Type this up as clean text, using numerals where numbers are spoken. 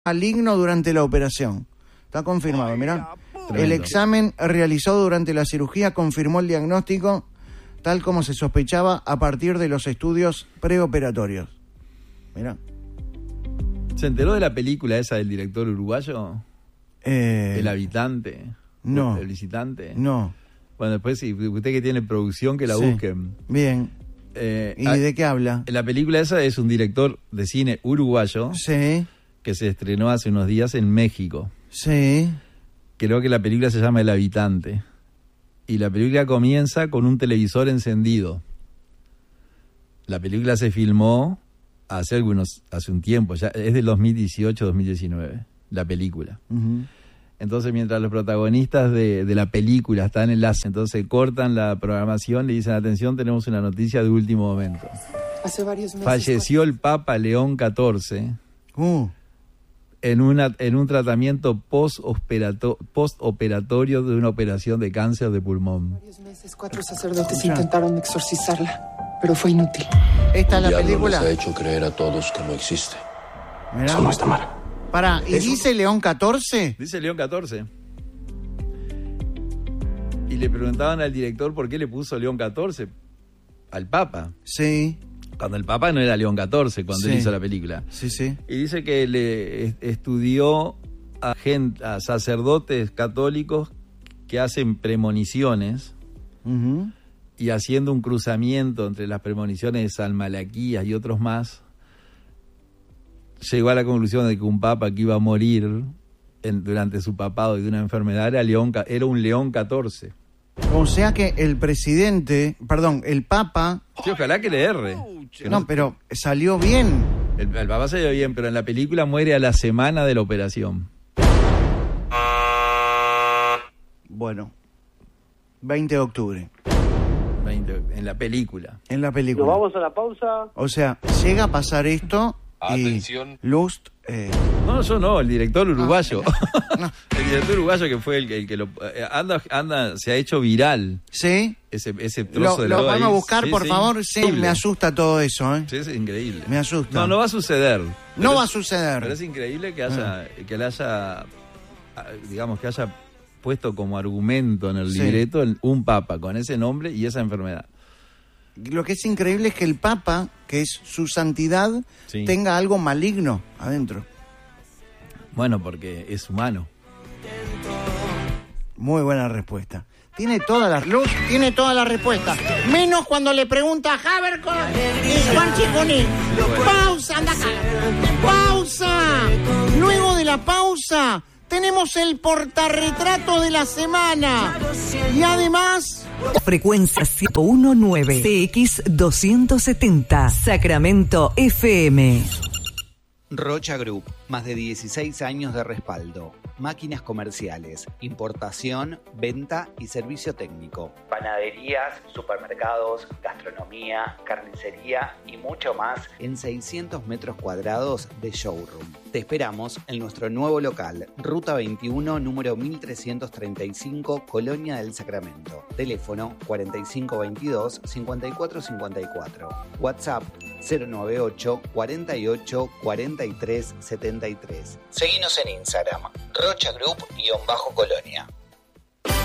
maligno durante la operación. Está confirmado, mirá. El examen realizado durante la cirugía confirmó el diagnóstico tal como se sospechaba a partir de los estudios preoperatorios. Mirá. ¿Se enteró de la película esa del director uruguayo? El habitante. No. El visitante. No. Bueno, después, si usted que tiene producción, que la busquen. Bien. ¿Y de qué habla? La película esa es un director de cine uruguayo. Sí. Que se estrenó hace unos días en México. Sí. Creo que la película se llama El habitante. Y la película comienza con un televisor encendido. La película se filmó hace un tiempo, ya es del 2018-2019, la película. Uh-huh. Entonces, mientras los protagonistas de la película están en entonces cortan la programación, le dicen, atención, tenemos una noticia de último momento. Hace varios meses falleció el Papa León XIV en un tratamiento postoperatorio de una operación de cáncer de pulmón. Varios meses 4 sacerdotes intentaron exorcizarla, pero fue inútil. ¿Esta es la película? Les ha hecho creer a todos que no existe. Mirá. Eso no está mal. Pará, ¿y dice León XIV? Dice León XIV. Y le preguntaban al director por qué le puso León XIV al Papa. Sí. Cuando el Papa no era León XIV, cuando él hizo la película. Sí, sí. Y dice que le estudió a sacerdotes católicos que hacen premoniciones. Uh-huh. Y haciendo un cruzamiento entre las premoniciones de San Malaquías y otros más, llegó a la conclusión de que un papa que iba a morir durante su papado de una enfermedad era un León XIV. O sea que el papa... Sí, ojalá que le erre. No, pero salió bien. El papa salió bien, pero en la película muere a la semana de la operación. Bueno, 20 de octubre. En la película. En la película. Nos vamos a la pausa. O sea, llega a pasar esto y Atención. Lust... No, yo no, el director uruguayo. No. El director uruguayo que fue el que lo... se ha hecho viral. ¿Sí? Ese trozo de ¿Lo ahí. vamos a buscar, por favor? Sí, increíble. me asusta todo eso, ¿eh? Sí, es increíble. Me asusta. No va a suceder. No va a suceder. Pero es increíble que haya puesto como argumento en el libreto un papa con ese nombre y esa enfermedad. Lo que es increíble es que el papa, que es su santidad, tenga algo maligno adentro. Bueno, porque es humano. Muy buena respuesta. Tiene toda la respuesta. Menos cuando le pregunta a Habercon y Juan Chicuní. Pausa, anda acá. Pausa. Luego de la pausa tenemos el portarretrato de la semana. Y además... Frecuencia 1019 CX 270 Sacramento FM. Rocha Group, más de 16 años de respaldo. Máquinas comerciales, importación, venta y servicio técnico. Panaderías, supermercados, gastronomía, carnicería y mucho más en 600 metros cuadrados de showroom. Te esperamos en nuestro nuevo local, Ruta 21, número 1335, Colonia del Sacramento. Teléfono 4522-5454. WhatsApp 098 48 43 73. Seguinos en Instagram, Rocha Group-Colonia.